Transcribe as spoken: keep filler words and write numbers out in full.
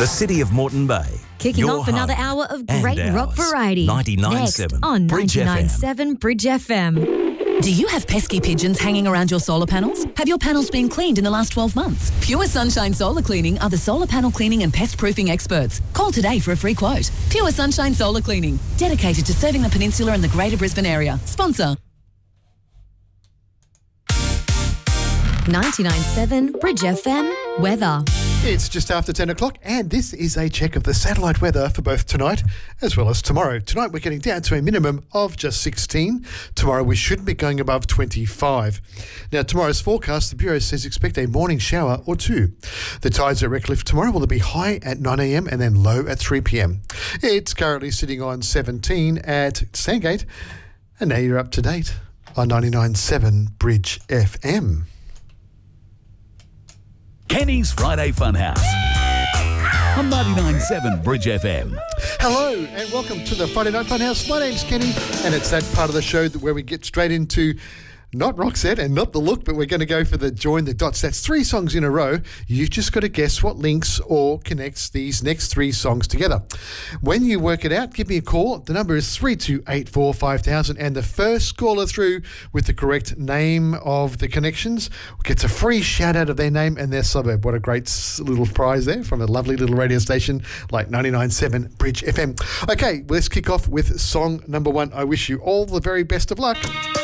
The city of Moreton Bay. Kicking Your off another home hour of and great rock ours. variety. ninety-nine point Next seven on Bridge F M. ninety-nine point seven Bridge F M. Do you have pesky pigeons hanging around your solar panels? Have your panels been cleaned in the last twelve months? Pure Sunshine Solar Cleaning are the solar panel cleaning and pest proofing experts. Call today for a free quote. Pure Sunshine Solar Cleaning, dedicated to serving the peninsula and the Greater Brisbane area. Sponsor. ninety-nine point seven Bridge F M weather. It's just after ten o'clock, and this is a check of the satellite weather for both tonight as well as tomorrow. Tonight we're getting down to a minimum of just sixteen. Tomorrow we should be going above twenty-five. Now, tomorrow's forecast, the Bureau says expect a morning shower or two. The tides at Redcliffe tomorrow will be high at nine a m and then low at three p m. It's currently sitting on seventeen at Sandgate, and now you're up to date on ninety-nine point seven Bridge F M. Kenny's Friday Funhouse on ninety-nine point seven Bridge F M. Hello and welcome to the Friday Night Funhouse. My name's Kenny, and it's that part of the show that where we get straight into not Roxette and not The Look, but we're going to go for the Join the Dots. That's three songs in a row. You've just got to guess what links or connects these next three songs together. When you work it out, give me a call. The number is three two eight four five thousand, and the first caller through with the correct name of the connections gets a free shout out of their name and their suburb. What a great little prize there from a lovely little radio station like ninety-nine point seven Bridge F M. Okay, let's kick off with song number one. I wish you all the very best of luck.